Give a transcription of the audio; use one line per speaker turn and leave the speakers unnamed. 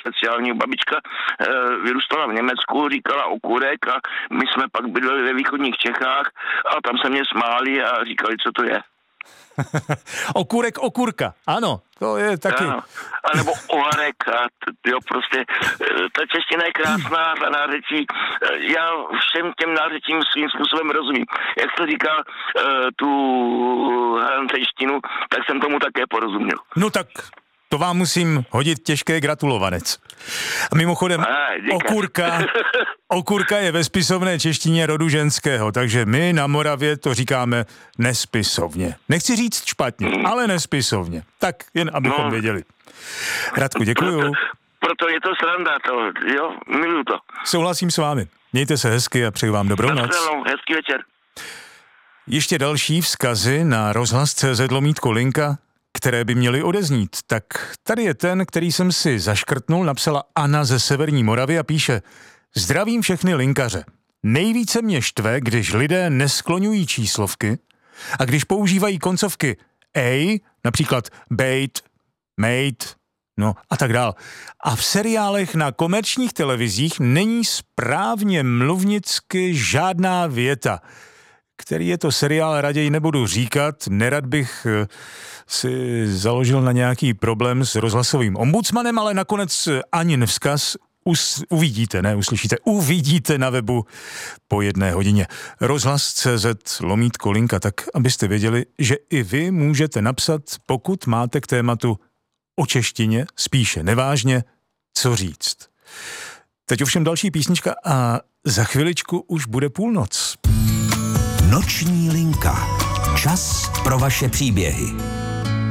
speciální. Babička vyrůstala v Německu, říkala okurek a my jsme pak bydleli ve východních Čechách a tam se mě smáli a říkali, co to je.
Okurek, okurka, ano, to je taky.
Ano, anebo oharek a jo, prostě ta čeština je krásná, ta nářečí, já všem těm nářečím svým způsobem rozumím. Jak se říká tu hantejštinu, tak jsem tomu také porozuměl.
No tak to vám musím hodit těžké gratulovanec. A mimochodem, okurka je ve spisovné češtině rodu ženského, takže my na Moravě to říkáme nespisovně. Nechci říct špatně, ale nespisovně. Tak jen abychom věděli. Radku, děkuju.
Proto je to sranda, jo, miluju to.
Souhlasím s vámi. Mějte se hezky a přeji vám dobrou noc.
Hezký večer.
Ještě další vzkazy na rozhlas.cz/linka, které by měly odeznít. Tak tady je ten, který jsem si zaškrtnul, napsala Anna ze Severní Moravy a píše: Zdravím všechny linkaře. Nejvíce mě štve, když lidé neskloňují číslovky a když používají koncovky ej, například bejt, mate, no a tak dál. A v seriálech na komerčních televizích není správně mluvnicky žádná věta. Který je to seriál, raději nebudu říkat, nerad bych si založil na nějaký problém s rozhlasovým ombudsmanem, ale nakonec Anin vzkaz uvidíte, ne uslyšíte, uvidíte na webu po 1 hodině. Rozhlas.cz/linka, tak abyste věděli, že i vy můžete napsat, pokud máte k tématu o češtině, spíše nevážně, co říct. Teď ovšem další písnička a za chviličku už bude půlnoc.
Noční linka. Čas pro vaše příběhy.